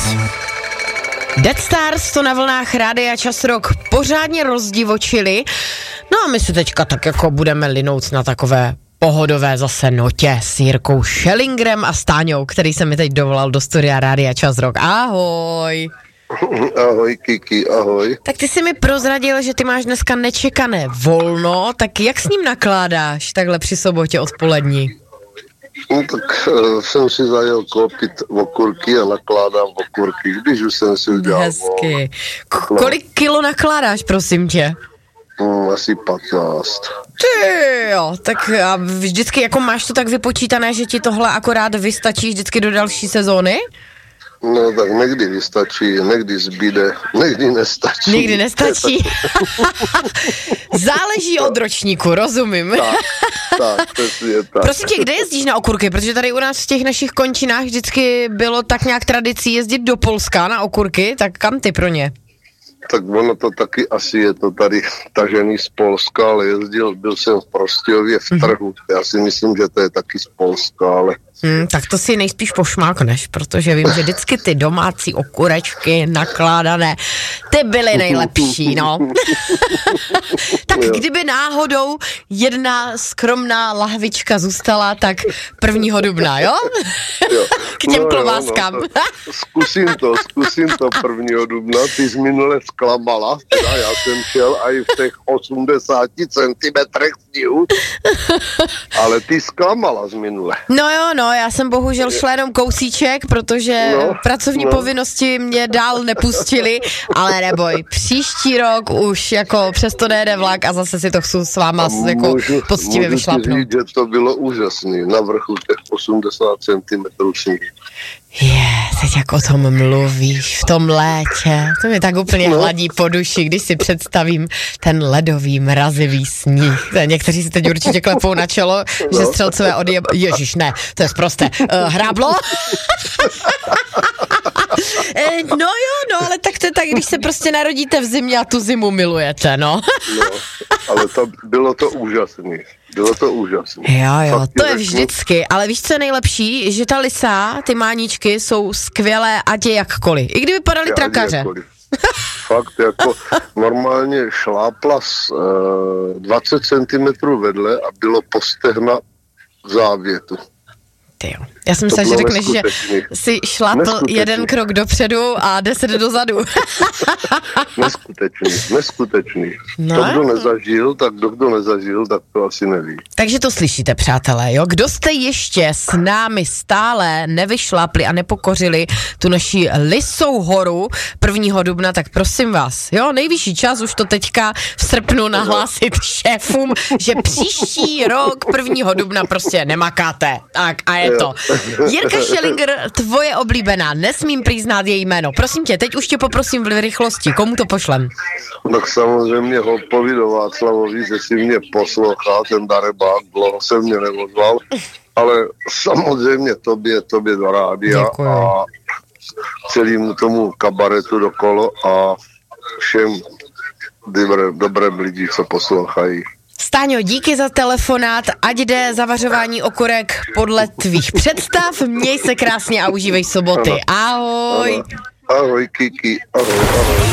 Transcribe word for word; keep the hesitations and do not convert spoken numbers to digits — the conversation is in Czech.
Dead Stars to na vlnách Rádia Čas Rock pořádně rozdivočili. No a my se teďka tak jako budeme linout na takové pohodové zase notě s Jirkou Schellingerem a Stáňou, který se mi teď dovolal do studia Rádia Čas Rock. Ahoj. Ahoj Kiki, ahoj. Tak ty jsi mi prozradil, že ty máš dneska nečekané volno, tak jak s ním nakládáš takhle při sobotě odpolední? No tak uh, jsem si zajel koupit okurky a nakládám okurky, když už jsem si udělal. Hezky. K- kolik kilo nakládáš, prosím tě? Mm, asi patnáct. Ty jo, tak a vždycky jako máš to tak vypočítané, že ti tohle akorát vystačí vždycky do další sezóny? No tak někdy vystačí, někdy zbyde, někdy nestačí. Někdy nestačí. Záleží od ročníku, rozumím. Tak, tak, přesně tak. Prosím tě, kde jezdíš na okurky? Protože tady u nás v těch našich končinách vždycky bylo tak nějak tradicí jezdit do Polska na okurky, tak kam ty pro ně? Tak ono to taky asi je to tady tažený z Polska, ale jezdil, byl jsem v Prostějově v trhu. Já si myslím, že to je taky z Polska, ale... Hmm, tak to si nejspíš pošmákneš, protože vím, že vždycky ty domácí okurečky nakládané, ty byly nejlepší, no. Tak kdyby náhodou jedna skromná lahvička zůstala, tak prvního dubna, jo? jo. K těm no, klobáskám. No, no. Zkusím to, zkusím to prvního dubna. Ty jsi minule zklamala, teda já jsem šel i v těch osmdesáti centimetrech sněhu, ale ty zklamala z minule. No jo, no, já jsem bohužel šla jenom kousíček, protože no, pracovní no. povinnosti mě dál nepustily, ale neboj, příští rok už jako přesto nejede vlak a zase si to chci s váma a jako můžu, poctivě vyšlápnout. Můžu říct, že to bylo úžasný, na vrchu těch osmdesát centimetrů sněhu. Je, yeah, teď jak o tom mluvíš v tom létě, to mě tak úplně no. hladí po duši, když si představím ten ledový, mrazivý sníh. Někteří si teď určitě klepou na čelo, no. že střelcové odjeb... Ježiš, ne, to je sprosté. Uh, hráblo? No jo, no, ale tak to je tak, když se prostě narodíte v zimě a tu zimu milujete, no. No, ale to, bylo to úžasný. Bylo to úžasné. Jo, jo, to je vždycky, ale víš, co je nejlepší? Že ta lisa, ty máničky jsou skvělé, ať je jakkoliv. I kdyby padaly trakaře. Fakt, jako normálně šlápla z uh, dvacet centimetrů vedle a bylo po stehna v závětu. Ty jo. Já jsem myslela, že řekneš, že si šlápl jeden krok dopředu a deset dozadu. Neskutečný, neskutečný. No. To, kdo nezažil, tak kdo, kdo nezažil, tak to asi neví. Takže to slyšíte, přátelé, jo? Kdo jste ještě s námi stále nevyšlápli a nepokořili tu naši Lisou horu prvního dubna, tak prosím vás, jo? Nejvyšší čas už to teďka v srpnu nahlásit šéfům, že příští rok prvního dubna prostě nemakáte. Tak a je to. Jirka Schellinger, tvoje oblíbená, nesmím přiznat její jméno. Prosím tě, teď už tě poprosím v rychlosti, komu to pošlem? Tak samozřejmě Hopovi do Václavovi, že si mě poslouchá, ten darebák, dlouho se mě nevozval, ale samozřejmě tobě, tobě do rádia Děkuji. A celému tomu kabaretu dokolo a všem dobré, dobré lidi, co poslouchají. Stáňo, díky za telefonát, ať jde zavařování okurek podle tvých představ, měj se krásně a užívej soboty. Ahoj. Ahoj Kiki, ahoj, ahoj.